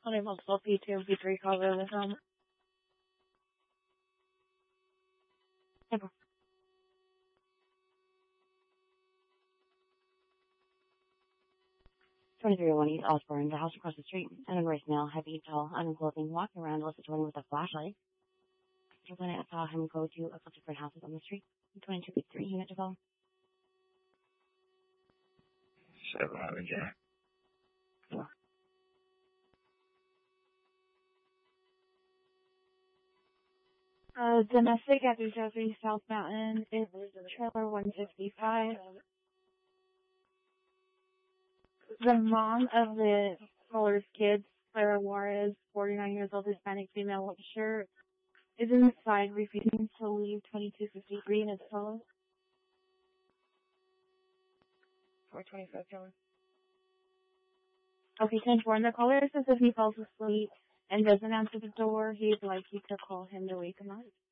On multiple P2 and P3 calls over the phone. Okay. 2301 East Osborne, the house across the street. And a voicemail, heavy, tall, unclothing, walking around Alyssa 20 with a flashlight. When I saw him go to a couple different houses on the street. 22B3 unit to phone. 700, yeah. Domestic at 303 South Mountain is trailer 155. The mom of the caller's kids, Clara Juarez, 49 years old, Hispanic female, white shirt, is inside refusing to leave 2253 in its phone. 425 John. Okay, 10-4. The caller says if he falls asleep and doesn't answer the door, he'd like you to call him to wake him up.